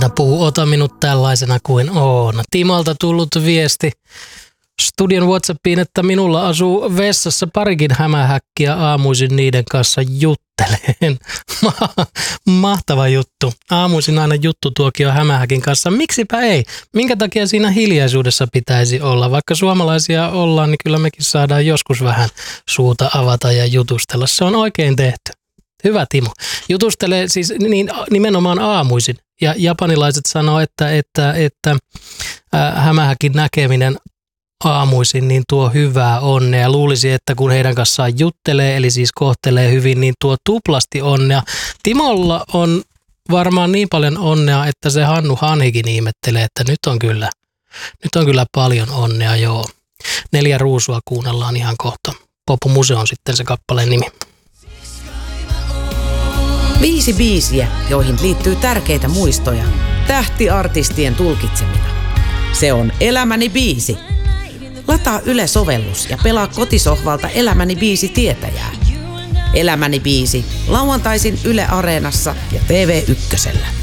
aina puhuu, ota minut tällaisena kuin oon. Timalta tullut viesti studion WhatsAppiin, että minulla asuu vessassa parikin hämähäkkiä, aamuisin niiden kanssa jutteleen. Mahtava juttu. Aamuisin aina juttutuokio hämähäkin kanssa. Miksipä ei? Minkä takia siinä hiljaisuudessa pitäisi olla? Vaikka suomalaisia ollaan, niin kyllä mekin saadaan joskus vähän suuta avata ja jutustella. Se on oikein tehty. Hyvä Timo. Jutustelee siis nimenomaan aamuisin. Ja japanilaiset sanoo, että hämähäkin näkeminen aamuisin niin tuo hyvää onnea. Luulisi, että kun heidän kanssaan juttelee, eli siis kohtelee hyvin, niin tuo tuplasti onnea. Timolla on varmaan niin paljon onnea, että se Hannu Hanhikin ihmettelee, että nyt on kyllä paljon onnea, joo. 4 ruusua kuunnellaan ihan kohta. Popmuseo on sitten se kappaleen nimi. 5 biisiä, joihin liittyy tärkeitä muistoja. Tähtiartistien tulkitsemina. Se on Elämäni biisi. Lataa Yle-sovellus ja pelaa kotisohvalta Elämäni biisi tietäjää. Elämäni biisi lauantaisin Yle Areenassa ja TV1:llä.